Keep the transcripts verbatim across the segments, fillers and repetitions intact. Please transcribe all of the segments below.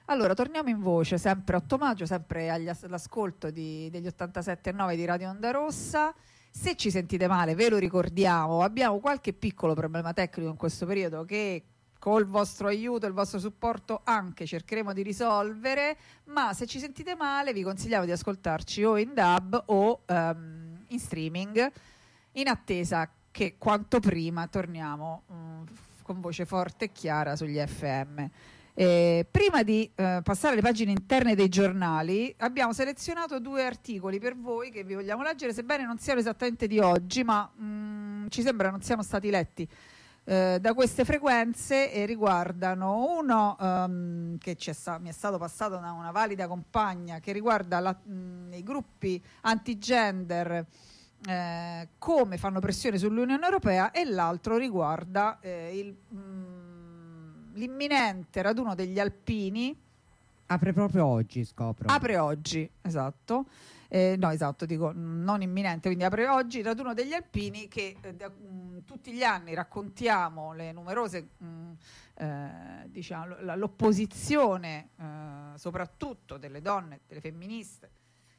Allora, torniamo in voce, sempre otto maggio, sempre agli as- all'ascolto di- degli ottantasette e nove di Radio Onda Rossa. Se ci sentite male, ve lo ricordiamo, abbiamo qualche piccolo problema tecnico in questo periodo che col vostro aiuto e il vostro supporto anche cercheremo di risolvere, ma se ci sentite male vi consigliamo di ascoltarci o in D A B o ehm, in streaming, in attesa che quanto prima torniamo mm, con voce forte e chiara sugli F M. Eh, prima di eh, passare alle pagine interne dei giornali, abbiamo selezionato due articoli per voi che vi vogliamo leggere, sebbene non siano esattamente di oggi, ma mh, ci sembra non siano stati letti eh, da queste frequenze, e riguardano uno um, che ci è sta- mi è stato passato da una valida compagna, che riguarda la, mh, i gruppi antigender, eh, come fanno pressione sull'Unione Europea, e l'altro riguarda eh, il... Mh, l'imminente raduno degli alpini. Apre proprio oggi, scopro. Apre oggi, esatto. Eh, no, esatto, dico non imminente, quindi apre oggi il raduno degli alpini, che eh, da, mh, tutti gli anni raccontiamo le numerose, mh, eh, diciamo, l'opposizione, eh, soprattutto delle donne, delle femministe,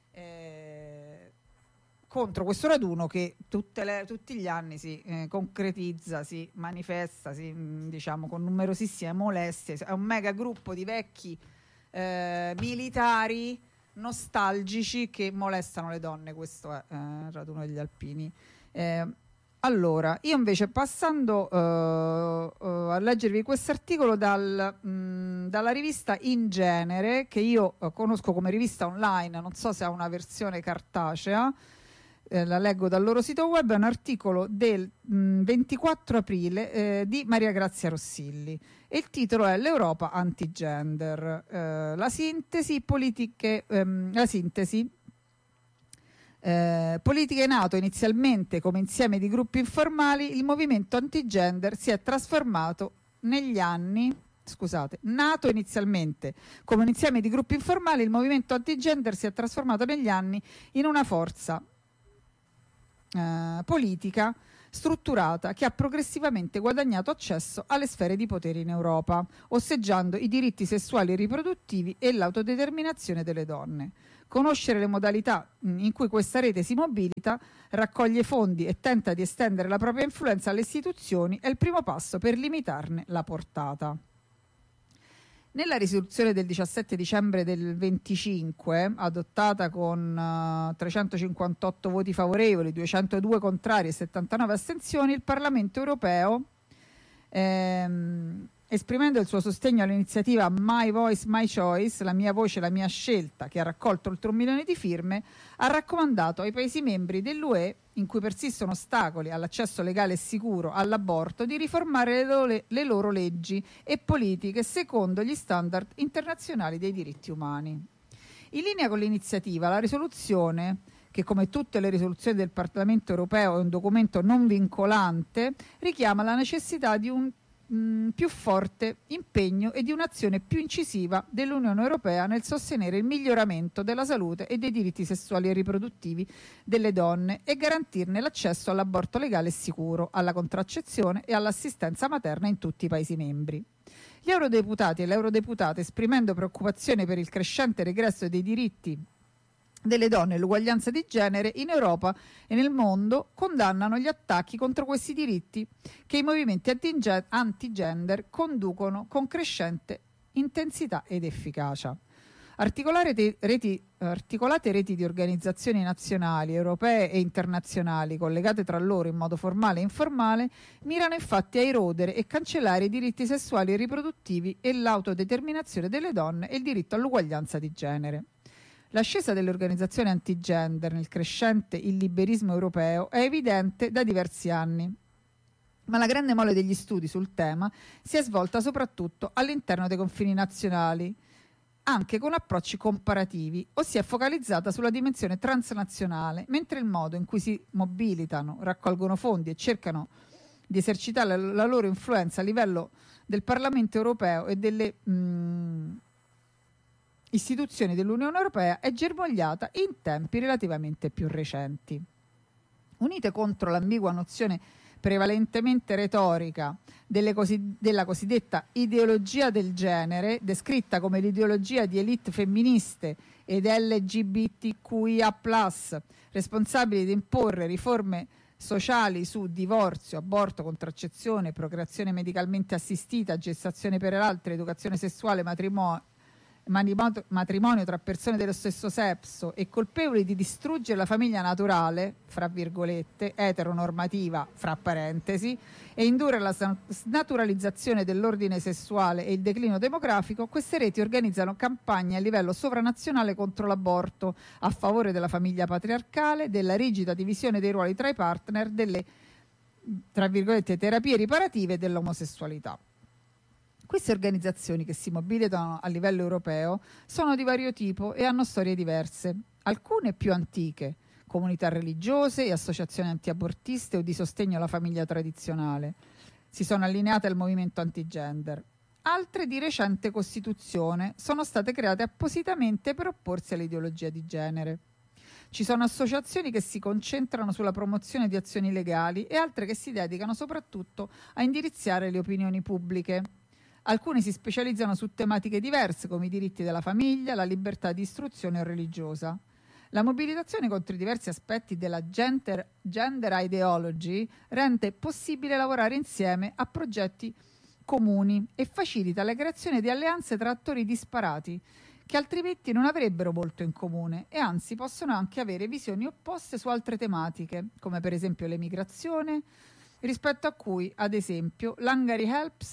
eh, contro questo raduno che tutte le, tutti gli anni si eh, concretizza, si manifesta, si, mh, diciamo, con numerosissime molestie. È un mega gruppo di vecchi eh, militari nostalgici che molestano le donne. Questo è eh, il raduno degli alpini. Eh, allora, io invece, passando eh, eh, a leggervi questo articolo dal, mh, dalla rivista In Genere, che io eh, conosco come rivista online, non so se ha una versione cartacea. Eh, la leggo dal loro sito web. È un articolo del mh, ventiquattro aprile eh, di Maria Grazia Rossilli, e il titolo è L'Europa antigender. Eh, la sintesi politiche ehm, la sintesi eh, politiche nato inizialmente come insieme di gruppi informali, il movimento antigender si è trasformato negli anni Scusate, nato inizialmente come un insieme di gruppi informali, il movimento antigender si è trasformato negli anni in una forza Eh, politica strutturata che ha progressivamente guadagnato accesso alle sfere di potere in Europa, osteggiando i diritti sessuali e riproduttivi e l'autodeterminazione delle donne. Conoscere le modalità in cui questa rete si mobilita, raccoglie fondi e tenta di estendere la propria influenza alle istituzioni è il primo passo per limitarne la portata. Nella risoluzione del diciassette dicembre del venticinque, adottata con uh, trecentocinquantotto voti favorevoli, duecentodue contrari e settantanove astensioni, il Parlamento europeo, ehm, esprimendo il suo sostegno all'iniziativa My Voice, My Choice, la mia voce, la mia scelta, che ha raccolto oltre un milione di firme, ha raccomandato ai Paesi membri dell'U E, in cui persistono ostacoli all'accesso legale e sicuro all'aborto, di riformare le loro, le loro leggi e politiche secondo gli standard internazionali dei diritti umani. In linea con l'iniziativa, la risoluzione, che come tutte le risoluzioni del Parlamento europeo è un documento non vincolante, richiama la necessità di un più forte impegno e di un'azione più incisiva dell'Unione Europea nel sostenere il miglioramento della salute e dei diritti sessuali e riproduttivi delle donne e garantirne l'accesso all'aborto legale e sicuro, alla contraccezione e all'assistenza materna in tutti i Paesi membri. Gli eurodeputati e le eurodeputate, esprimendo preoccupazione per il crescente regresso dei diritti delle donne e l'uguaglianza di genere in Europa e nel mondo, condannano gli attacchi contro questi diritti che i movimenti antigender conducono con crescente intensità ed efficacia. Articolare reti, articolate reti di organizzazioni nazionali, europee e internazionali, collegate tra loro in modo formale e informale, mirano infatti a erodere e cancellare i diritti sessuali e riproduttivi e l'autodeterminazione delle donne e il diritto all'uguaglianza di genere. L'ascesa delle organizzazioni antigender nel crescente illiberismo europeo è evidente da diversi anni, ma la grande mole degli studi sul tema si è svolta soprattutto all'interno dei confini nazionali, anche con approcci comparativi, o si è focalizzata sulla dimensione transnazionale, mentre il modo in cui si mobilitano, raccolgono fondi e cercano di esercitare la, la loro influenza a livello del Parlamento europeo e delle mh, istituzioni dell'Unione Europea è germogliata in tempi relativamente più recenti. Unite contro l'ambigua nozione prevalentemente retorica, delle cosi- della cosiddetta ideologia del genere, descritta come l'ideologia di elite femministe ed L G B T Q I A plus, responsabili di imporre riforme sociali su divorzio, aborto, contraccezione, procreazione medicalmente assistita, gestazione per altri, educazione sessuale, matrimonio, matrimonio tra persone dello stesso sesso, e colpevoli di distruggere la famiglia naturale, fra virgolette, eteronormativa, fra parentesi, e indurre la snaturalizzazione dell'ordine sessuale e il declino demografico, queste reti organizzano campagne a livello sovranazionale contro l'aborto, a favore della famiglia patriarcale, della rigida divisione dei ruoli tra i partner, delle, tra virgolette, terapie riparative e dell'omosessualità. Queste organizzazioni, che si mobilitano a livello europeo, sono di vario tipo e hanno storie diverse, alcune più antiche, comunità religiose e associazioni antiabortiste o di sostegno alla famiglia tradizionale. Si sono allineate al movimento antigender. Altre di recente costituzione sono state create appositamente per opporsi all'ideologia di genere. Ci sono associazioni che si concentrano sulla promozione di azioni legali e altre che si dedicano soprattutto a indirizzare le opinioni pubbliche. Alcuni si specializzano su tematiche diverse come i diritti della famiglia, la libertà di istruzione o religiosa. La mobilitazione contro i diversi aspetti della gender, gender ideology rende possibile lavorare insieme a progetti comuni e facilita la creazione di alleanze tra attori disparati che altrimenti non avrebbero molto in comune e anzi possono anche avere visioni opposte su altre tematiche, come per esempio l'emigrazione, rispetto a cui, ad esempio, l'Hungary Helps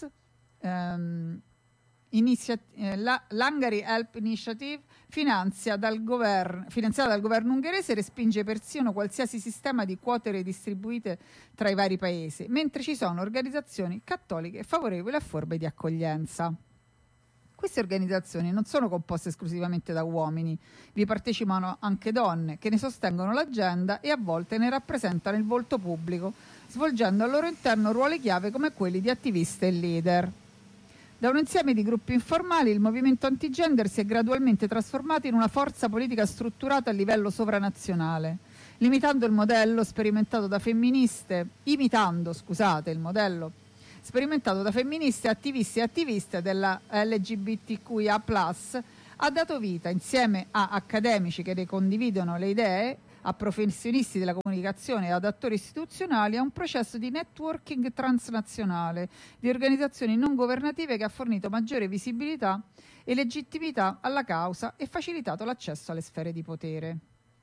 Um, initia- eh, la, l'Hungary Help Initiative finanzia dal governo, finanziata dal governo ungherese, respinge persino qualsiasi sistema di quote redistribuite tra i vari paesi, mentre ci sono organizzazioni cattoliche favorevoli a forme di accoglienza. Queste organizzazioni non sono composte esclusivamente da uomini, vi partecipano anche donne che ne sostengono l'agenda e a volte ne rappresentano il volto pubblico, svolgendo al loro interno ruoli chiave come quelli di attiviste e leader. Da un insieme di gruppi informali, il movimento antigender si è gradualmente trasformato in una forza politica strutturata a livello sovranazionale, limitando il modello sperimentato da femministe, imitando, scusate, il modello sperimentato da femministe, attivisti e attiviste della L G B T Q I A plus, ha dato vita, insieme a accademici che ne condividono le idee, a professionisti della comunicazione e ad attori istituzionali, a un processo di networking transnazionale di organizzazioni non governative che ha fornito maggiore visibilità e legittimità alla causa e facilitato l'accesso alle sfere di potere.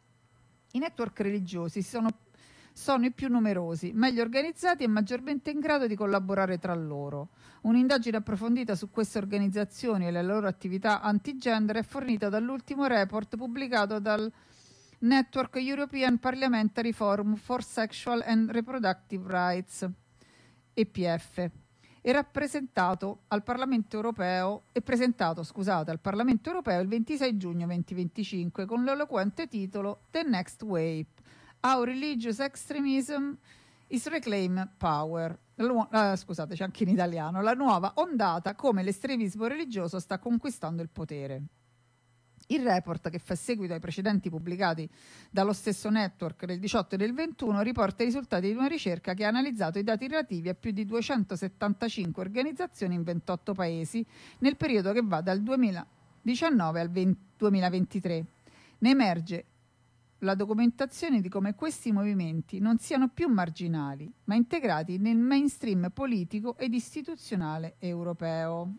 I network religiosi sono, sono i più numerosi, meglio organizzati e maggiormente in grado di collaborare tra loro. Un'indagine approfondita su queste organizzazioni e le loro attività antigender è fornita dall'ultimo report pubblicato dal Network European Parliamentary Forum for Sexual and Reproductive Rights, E P F, e rappresentato al Parlamento europeo e presentato, scusate, al Parlamento europeo il ventisei giugno duemilaventicinque con l'eloquente titolo The Next Wave: How Religious Extremism is Reclaim Power. Lu- uh, scusate, c'è anche in italiano. La nuova ondata, come l'estremismo religioso sta conquistando il potere. Il report, che fa seguito ai precedenti pubblicati dallo stesso network del diciotto e del ventuno, riporta i risultati di una ricerca che ha analizzato i dati relativi a più di duecentosettantacinque organizzazioni in ventotto paesi nel periodo che va dal duemiladiciannove al duemilaventitré. Ne emerge la documentazione di come questi movimenti non siano più marginali, ma integrati nel mainstream politico ed istituzionale europeo.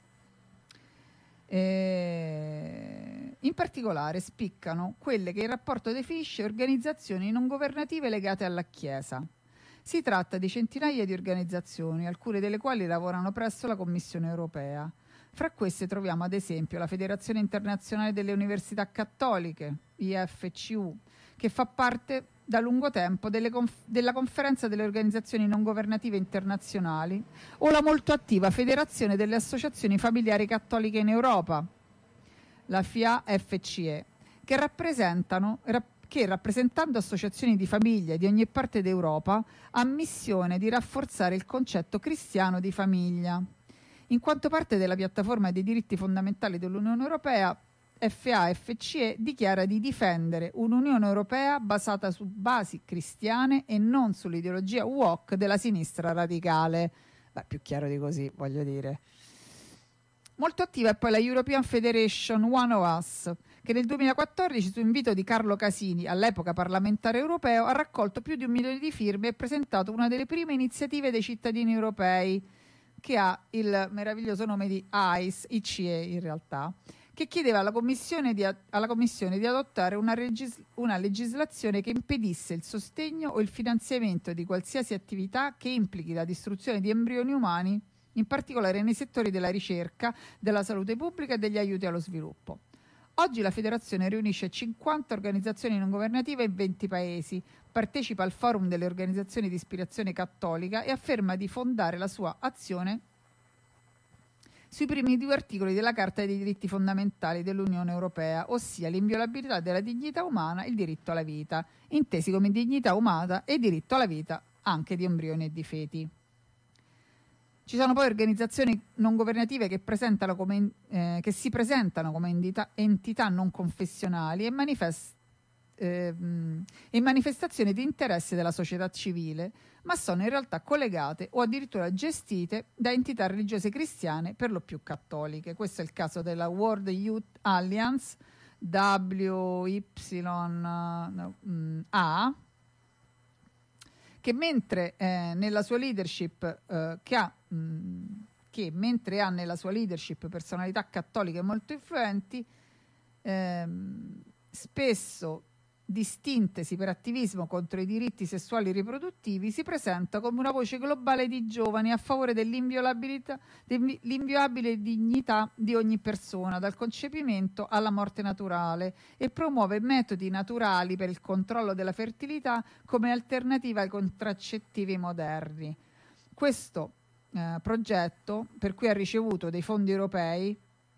Eh, in particolare spiccano quelle che il rapporto definisce organizzazioni non governative legate alla Chiesa. Si tratta di centinaia di organizzazioni, alcune delle quali lavorano presso la Commissione europea. Fra queste troviamo ad esempio la Federazione Internazionale delle Università Cattoliche, I F C U, che fa parte da lungo tempo delle conf- della Conferenza delle Organizzazioni Non Governative Internazionali, o la molto attiva Federazione delle Associazioni Familiari Cattoliche in Europa, la F I A F C E, che rappresentano rap- che rappresentando associazioni di famiglie di ogni parte d'Europa ha missione di rafforzare il concetto cristiano di famiglia. In quanto parte della piattaforma dei diritti fondamentali dell'Unione Europea, F A F C E dichiara di difendere un'Unione Europea basata su basi cristiane e non sull'ideologia woke della sinistra radicale. Beh, più chiaro di così, voglio dire. Molto attiva è poi la European Federation One of Us, che nel duemilaquattordici, su invito di Carlo Casini, all'epoca parlamentare europeo, ha raccolto più di un milione di firme e presentato una delle prime iniziative dei cittadini europei, che ha il meraviglioso nome di I C E, I C E in realtà, che chiedeva alla Commissione di, alla Commissione di adottare una, regis- una legislazione che impedisse il sostegno o il finanziamento di qualsiasi attività che implichi la distruzione di embrioni umani, in particolare nei settori della ricerca, della salute pubblica e degli aiuti allo sviluppo. Oggi la federazione riunisce cinquanta organizzazioni non governative in venti paesi, partecipa al forum delle organizzazioni di ispirazione cattolica e afferma di fondare la sua azione sui primi due articoli della Carta dei diritti fondamentali dell'Unione Europea, ossia l'inviolabilità della dignità umana e il diritto alla vita, intesi come dignità umana e diritto alla vita anche di embrioni e di feti. Ci sono poi organizzazioni non governative che, presentano come, eh, che si presentano come entità, entità non confessionali e, manifest, eh, e manifestazioni di interesse della società civile, ma sono in realtà collegate o addirittura gestite da entità religiose cristiane, per lo più cattoliche. Questo è il caso della World Youth Alliance, W Y A, che mentre eh, nella sua leadership eh, che ha mh, che mentre ha nella sua leadership personalità cattoliche molto influenti, ehm, spesso distintesi per attivismo contro i diritti sessuali riproduttivi, si presenta come una voce globale di giovani a favore dell'inviolabilità, dell'inviolabile dignità di ogni persona, dal concepimento alla morte naturale, e promuove metodi naturali per il controllo della fertilità come alternativa ai contraccettivi moderni. Questo eh, progetto, per cui ha ricevuto dei fondi europei,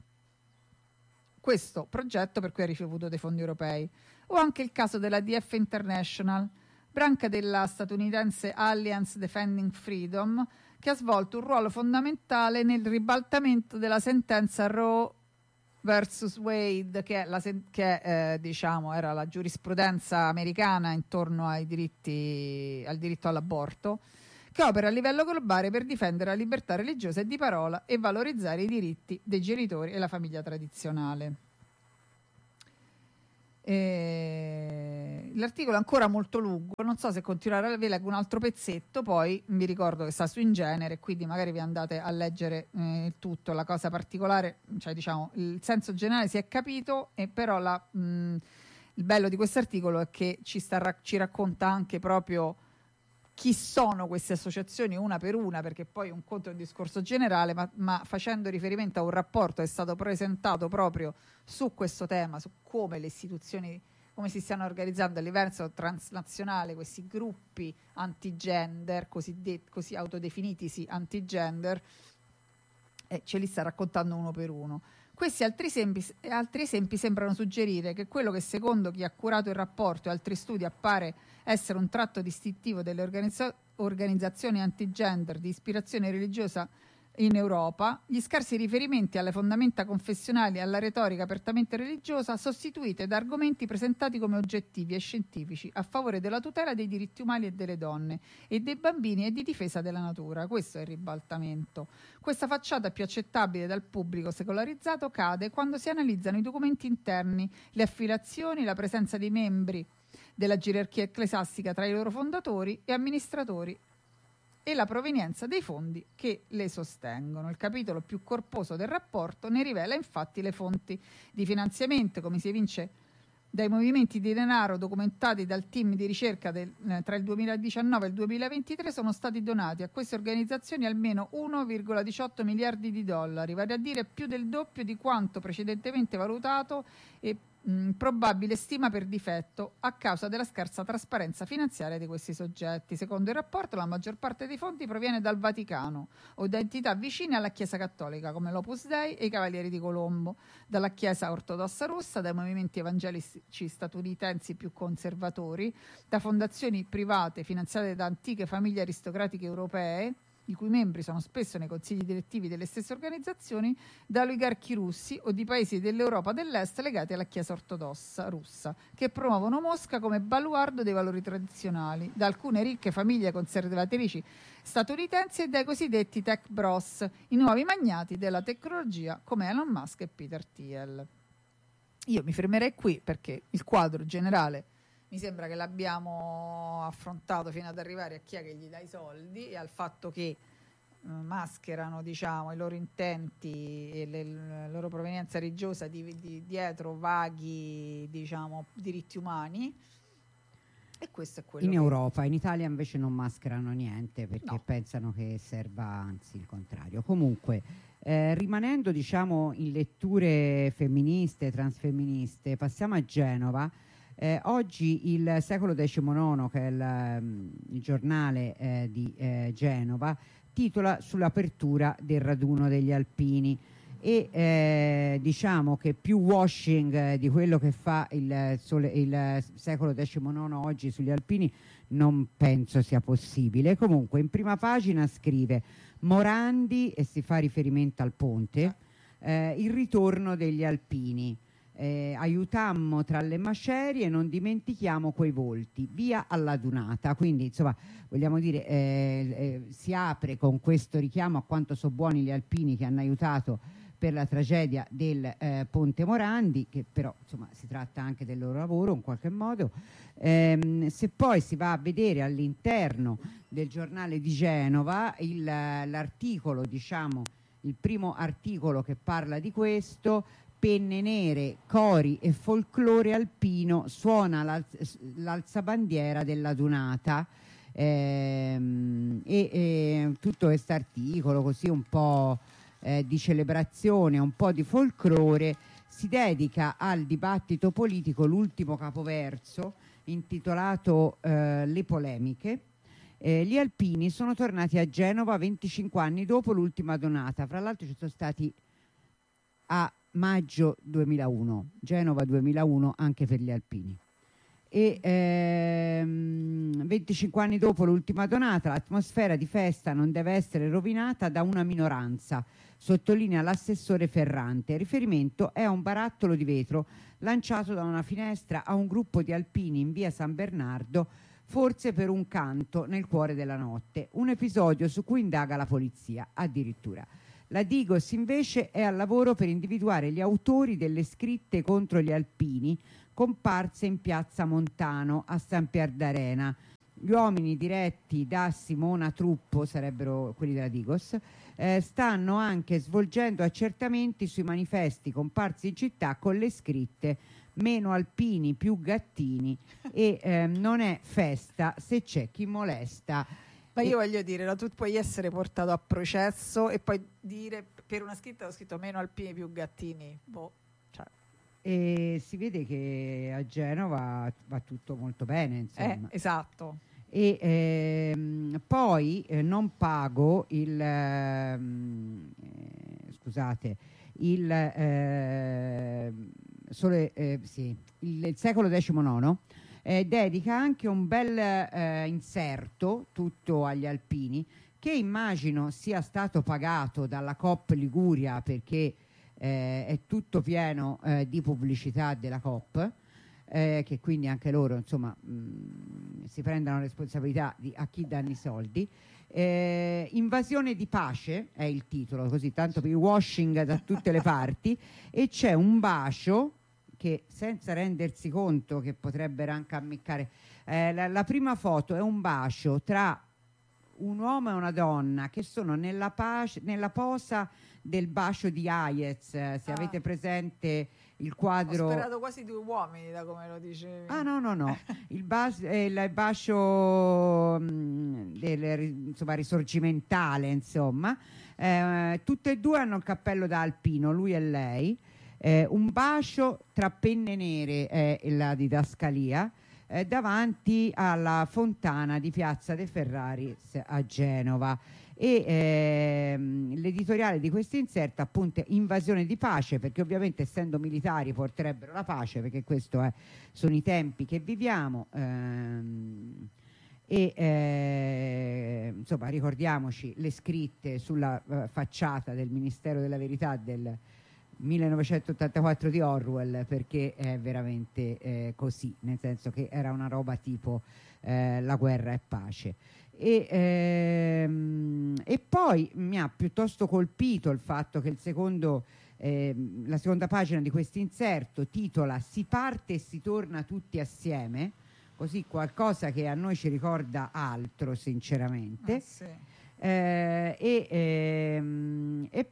questo progetto per cui ha ricevuto dei fondi europei, o anche il caso della D F International, branca della statunitense Alliance Defending Freedom, che ha svolto un ruolo fondamentale nel ribaltamento della sentenza Roe versus Wade, che, è la, che è, eh, diciamo, era la giurisprudenza americana intorno ai diritti, al diritto all'aborto, che opera a livello globale per difendere la libertà religiosa e di parola e valorizzare i diritti dei genitori e la famiglia tradizionale. E l'articolo è ancora molto lungo, non so se continuare, vi leggo un altro pezzetto, poi vi ricordo che sta su In Genere, quindi magari vi andate a leggere eh, il tutto. La cosa particolare, cioè diciamo il senso generale si è capito, e però la, mh, il bello di questo articolo è che ci, sta, ci racconta anche proprio chi sono queste associazioni una per una, perché poi un conto è un discorso generale, ma, ma facendo riferimento a un rapporto che è stato presentato proprio su questo tema, su come le istituzioni, come si stiano organizzando a livello transnazionale questi gruppi anti-gender, così, così autodefinitisi anti-gender, e ce li sta raccontando uno per uno. Questi altri esempi, altri esempi sembrano suggerire che quello che secondo chi ha curato il rapporto e altri studi appare essere un tratto distintivo delle organizza- organizzazioni anti-gender di ispirazione religiosa in Europa, gli scarsi riferimenti alle fondamenta confessionali e alla retorica apertamente religiosa, sostituite da argomenti presentati come oggettivi e scientifici a favore della tutela dei diritti umani e delle donne e dei bambini e di difesa della natura. Questo è il ribaltamento. Questa facciata più accettabile dal pubblico secolarizzato cade quando si analizzano i documenti interni, le affiliazioni, la presenza dei membri della gerarchia ecclesiastica tra i loro fondatori e amministratori e la provenienza dei fondi che le sostengono. Il capitolo più corposo del rapporto ne rivela infatti le fonti di finanziamento, come si evince dai movimenti di denaro documentati dal team di ricerca del, eh, tra il duemiladiciannove e il duemilaventitré. Sono stati donati a queste organizzazioni almeno uno virgola diciotto miliardi di dollari, vale a dire più del doppio di quanto precedentemente valutato e mh, probabile stima per difetto a causa della scarsa trasparenza finanziaria di questi soggetti. Secondo il rapporto, la maggior parte dei fondi proviene dal Vaticano o da entità vicine alla Chiesa Cattolica come l'Opus Dei e i Cavalieri di Colombo, dalla Chiesa Ortodossa Russa, dai movimenti evangelici statunitensi più conservatori, da fondazioni private finanziate da antiche famiglie aristocratiche europee, i cui membri sono spesso nei consigli direttivi delle stesse organizzazioni, da oligarchi russi o di paesi dell'Europa dell'Est legati alla Chiesa ortodossa russa, che promuovono Mosca come baluardo dei valori tradizionali, da alcune ricche famiglie conservatrici statunitensi e dai cosiddetti tech bros, i nuovi magnati della tecnologia come Elon Musk e Peter Thiel. Io mi fermerei qui perché il quadro generale mi sembra che l'abbiamo affrontato fino ad arrivare a chi è che gli dà i soldi e al fatto che eh, mascherano, diciamo, i loro intenti e le, la loro provenienza religiosa di, di, dietro vaghi, diciamo, diritti umani. E questo è quello in che... Europa. In Italia invece non mascherano niente perché No. pensano che serva, anzi il contrario. Comunque, eh, rimanendo, diciamo, in letture femministe, transfemministe, passiamo a Genova. Eh, oggi il Secolo diciannove, che è il, um, il giornale eh, di eh, Genova, titola sull'apertura del raduno degli alpini e eh, diciamo che più washing eh, di quello che fa il, sole, il Secolo diciannove oggi sugli alpini non penso sia possibile. Comunque in prima pagina scrive Morandi, e si fa riferimento al ponte, eh, il ritorno degli alpini. Eh, aiutammo tra le macerie, non dimentichiamo quei volti, via alla dunata. Quindi insomma vogliamo dire eh, eh, si apre con questo richiamo a quanto sono buoni gli alpini che hanno aiutato per la tragedia del eh, Ponte Morandi, che però insomma si tratta anche del loro lavoro in qualche modo. Ehm, se poi si va a vedere all'interno del giornale di Genova il, l'articolo, diciamo il primo articolo che parla di questo: penne nere, cori e folklore alpino, suona l'alz- l'alzabandiera della dunata. Ehm, e, e tutto questo articolo così un po' eh, di celebrazione, un po' di folklore, si dedica al dibattito politico. L'ultimo capoverso, intitolato eh, Le polemiche. Eh, gli alpini sono tornati a Genova venticinque anni dopo l'ultima donata. Fra l'altro ci sono stati a maggio duemilauno, Genova duemilauno anche per gli alpini. E ehm, venticinque anni dopo l'ultima donata, l'atmosfera di festa non deve essere rovinata da una minoranza, sottolinea l'assessore Ferrante. Il riferimento è a un barattolo di vetro lanciato da una finestra a un gruppo di alpini in via San Bernardo, forse per un canto nel cuore della notte, un episodio su cui indaga la polizia addirittura. La Digos invece è al lavoro per individuare gli autori delle scritte contro gli alpini comparse in piazza Montano a San Pier d'Arena. Gli uomini diretti da Simona Truppo, sarebbero quelli della Digos, eh, stanno anche svolgendo accertamenti sui manifesti comparsi in città con le scritte meno alpini, più gattini e eh, non è festa se c'è chi molesta. Ma io voglio dire, no, tu puoi essere portato a processo e poi dire per una scritta ho scritto meno alpini più gattini. Boh, cioè. E si vede che a Genova va tutto molto bene, insomma. Eh, esatto. E ehm, poi eh, non pago il ehm, eh, scusate il, eh, sole, eh, sì, il, il Secolo diciannove Eh, dedica anche un bel eh, inserto tutto agli alpini, che immagino sia stato pagato dalla Coop Liguria, perché eh, è tutto pieno eh, di pubblicità della Coop, eh, che quindi anche loro insomma mh, si prendono responsabilità di a chi danno i soldi. Eh, invasione di pace è il titolo, così tanto per il washing da tutte le parti, e c'è un bacio che, senza rendersi conto che potrebbero anche ammiccare, eh, la, la prima foto è un bacio tra un uomo e una donna che sono nella, pace, nella posa del bacio di Hayez, eh, se ah. avete presente il quadro. Ho sperato quasi due uomini da come lo dicevi. Ah no no no, il, bas- eh, il bacio mh, del, insomma, risorgimentale, insomma, eh, tutte e due hanno il cappello da alpino, lui e lei. Eh, un bacio tra penne nere è eh, la didascalia eh, davanti alla fontana di Piazza De Ferraris a Genova. E ehm, l'editoriale di questo inserto appunto invasione di pace, perché ovviamente essendo militari porterebbero la pace, perché questo è, sono i tempi che viviamo, ehm, e eh, insomma ricordiamoci le scritte sulla uh, facciata del Ministero della Verità del millenovecentottantaquattro di Orwell, perché è veramente eh, così, nel senso che era una roba tipo eh, la guerra è pace. E, ehm, e poi mi ha piuttosto colpito il fatto che il secondo, eh, la seconda pagina di questo inserto titola "Si parte e si torna tutti assieme", così qualcosa che a noi ci ricorda altro sinceramente. Ah, sì. Eh, e, ehm, e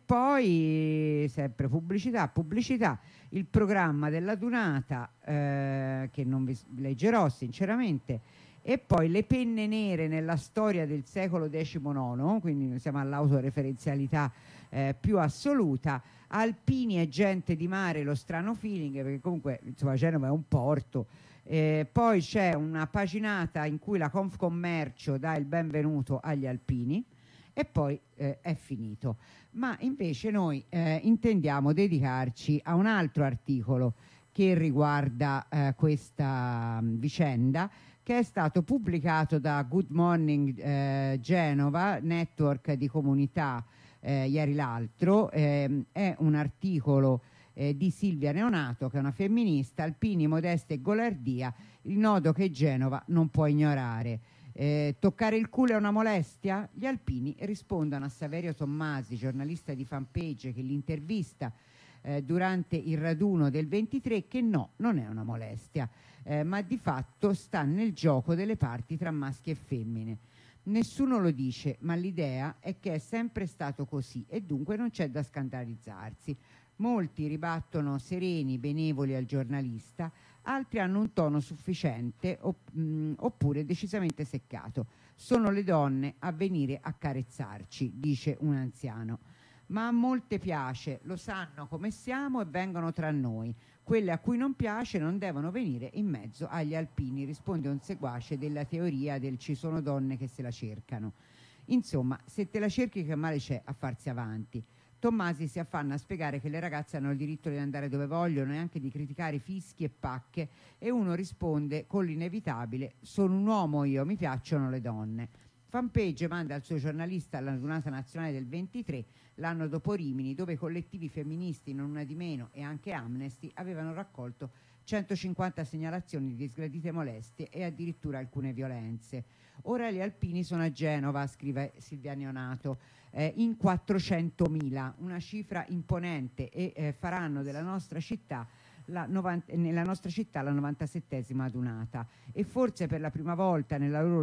poi sempre pubblicità, pubblicità, il programma della Dunata eh, che non vi leggerò sinceramente, e poi le penne nere nella storia del secolo diciannove, quindi siamo all'autoreferenzialità eh, più assoluta, Alpini e gente di mare, lo strano feeling, perché comunque insomma Genova è un porto. Eh, poi c'è una paginata in cui la Confcommercio dà il benvenuto agli alpini e poi eh, è finito. Ma invece noi eh, intendiamo dedicarci a un altro articolo che riguarda eh, questa mh, vicenda, che è stato pubblicato da Good Morning eh, Genova, network di comunità, eh, ieri l'altro. Eh, è un articolo eh, di Silvia Neonato, che è una femminista, Alpini, modestia e golardia, il nodo che Genova non può ignorare. Eh, toccare il culo è una molestia? Gli alpini rispondono a Saverio Tommasi, giornalista di Fanpage, che l'intervista eh, durante il raduno del ventitré, che no, non è una molestia, eh, ma di fatto sta nel gioco delle parti tra maschi e femmine. Nessuno lo dice, ma l'idea è che è sempre stato così e dunque non c'è da scandalizzarsi. Molti ribattono sereni, benevoli al giornalista, altri hanno un tono sufficiente opp- mh, oppure decisamente seccato. Sono le donne a venire a carezzarci, dice un anziano. Ma a molte piace, lo sanno come siamo e vengono tra noi. Quelle a cui non piace non devono venire in mezzo agli alpini, risponde un seguace della teoria del ci sono donne che se la cercano. Insomma, se te la cerchi che male c'è a farsi avanti. Tommasi si affanna a spiegare che le ragazze hanno il diritto di andare dove vogliono e anche di criticare fischi e pacche, e uno risponde con l'inevitabile: sono un uomo io, mi piacciono le donne. Fanpage manda il suo giornalista alla radunata nazionale del ventitré, l'anno dopo Rimini, dove i collettivi femministi Non Una di Meno e anche Amnesty avevano raccolto centocinquanta segnalazioni di disgradite molestie e addirittura alcune violenze. Ora gli alpini sono a Genova, scrive Silvia Neonato, eh, in quattrocentomila, una cifra imponente, e eh, faranno della nostra città la novanta, nella nostra città la novantasettesima adunata, e forse per la prima volta nella loro